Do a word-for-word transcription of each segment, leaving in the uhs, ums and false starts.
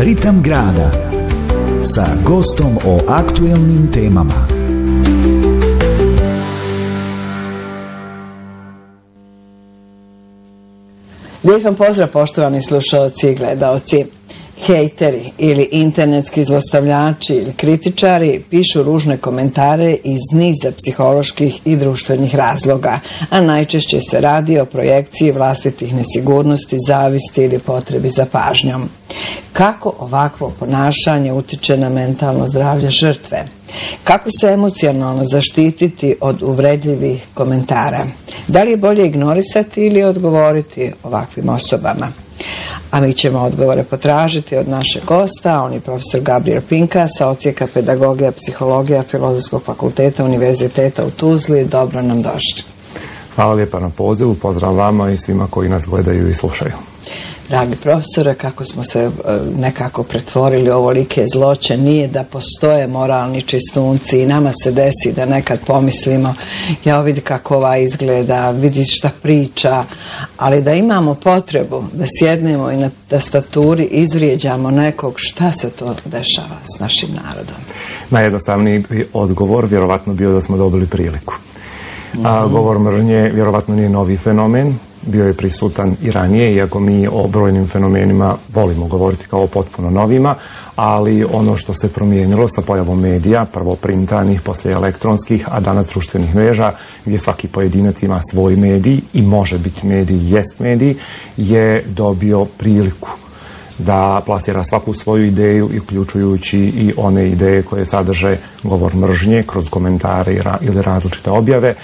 Ritam grada sa gostom o aktuelnim temama. Lijep vam pozdrav, poštovani slušalci i gledaoci. Hejteri ili internetski zlostavljači ili kritičari pišu ružne komentare iz niza psiholoških i društvenih razloga, a najčešće se radi o projekciji vlastitih nesigurnosti, zavisti ili potrebi za pažnjom. Kako ovakvo ponašanje utiče na mentalno zdravlje žrtve? Kako se emocionalno zaštititi od uvredljivih komentara? Da li je bolje ignorisati ili odgovoriti ovakvim osobama? A mi ćemo odgovore potražiti od našeg gosta, on je profesor Gabriel Pinka sa odsjeka pedagogija, psihologija Filozofskog fakulteta Univerziteta u Tuzli. Dobro nam došli. Hvala lijepa na pozivu, pozdrav vama i svima koji nas gledaju i slušaju. Dragi profesore, kako smo se nekako pretvorili u ovolike zloće, nije da postoje moralni čistunci i nama se desi da nekad pomislimo, ja vidi kako ova izgleda, vidi šta priča, ali da imamo potrebu da sjednemo i na tastaturi izvrijeđamo nekog, šta se to dešava s našim narodom? Najjednostavniji odgovor vjerovatno bio da smo dobili priliku. A, govor mržnje vjerovatno nije novi fenomen, bio je prisutan i ranije, iako mi o brojnim fenomenima volimo govoriti kao o potpuno novima, ali ono što se promijenilo sa pojavom medija, prvo printanih, poslije elektronskih, a danas društvenih mreža, gdje svaki pojedinac ima svoj medij i može biti medij, jest medij, je dobio priliku da plasira svaku svoju ideju, uključujući i one ideje koje sadrže govor mržnje kroz komentare ili različite objave,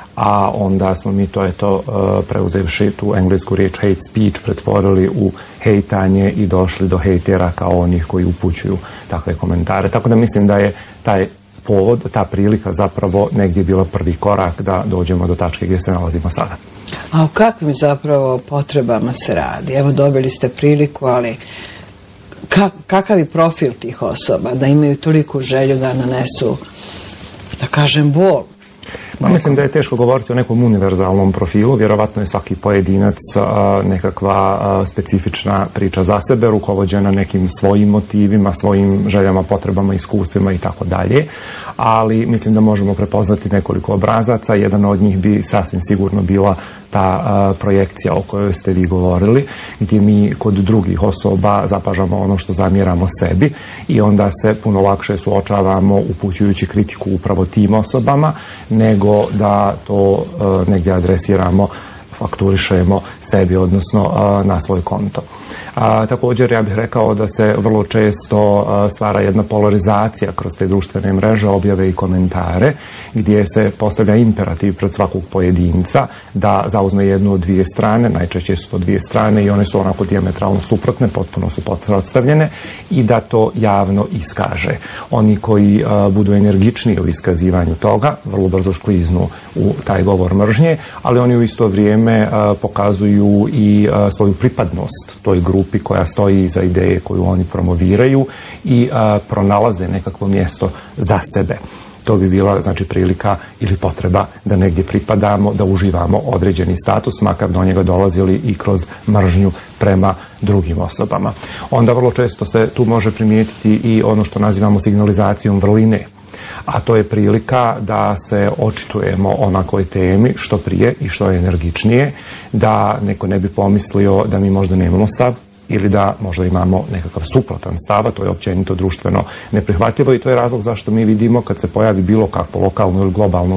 a onda smo mi to eto preuzevši tu englesku riječ hate speech pretvorili u hejtanje i došli do hejtera kao onih koji upućuju takve komentare. Tako da mislim da je taj povod, ta prilika zapravo negdje bila prvi korak da dođemo do tačke gdje se nalazimo sada. A o kakvim zapravo potrebama se radi? Evo, dobili ste priliku, ali kak, kakav je profil tih osoba da imaju toliku želju da nanesu, da kažem, bol? Pa mislim da je teško govoriti o nekom univerzalnom profilu, vjerovatno je svaki pojedinac a, nekakva a, specifična priča za sebe, rukovođena nekim svojim motivima, svojim željama, potrebama, iskustvima i tako dalje, ali mislim da možemo prepoznati nekoliko obrazaca. Jedan od njih bi sasvim sigurno bila ta a, projekcija o kojoj ste vi govorili, gdje mi kod drugih osoba zapažamo ono što zamjeramo sebi i onda se puno lakše suočavamo upućujući kritiku upravo tim osobama, nego da to uh, negdje adresiramo, fakturišemo sebi, odnosno uh, na svoj konto. A, također ja bih rekao da se vrlo često a, stvara jedna polarizacija kroz te društvene mreže, objave i komentare, gdje se postavlja imperativ pred svakog pojedinca da zauzme jednu od dvije strane, najčešće su to dvije strane i one su onako dijametralno suprotne, potpuno su podstavljene, i da to javno iskaže. Oni koji a, budu energičniji u iskazivanju toga, vrlo brzo skliznu u taj govor mržnje, ali oni u isto vrijeme a, pokazuju i a, svoju pripadnost toj grupi koja stoji iza ideje koju oni promoviraju i a, pronalaze nekakvo mjesto za sebe. To bi bila, znači, prilika ili potreba da negdje pripadamo, da uživamo određeni status, makar do njega dolazili i kroz mržnju prema drugim osobama. Onda vrlo često se tu može primijetiti i ono što nazivamo signalizacijom vrline, a to je prilika da se očitujemo o onakoj temi što prije i što je energičnije, da neko ne bi pomislio da mi možda nemamo stav ili da možda imamo nekakav suprotan stav, to je općenito društveno neprihvatljivo i to je razlog zašto mi vidimo kad se pojavi bilo kakvo lokalno ili globalno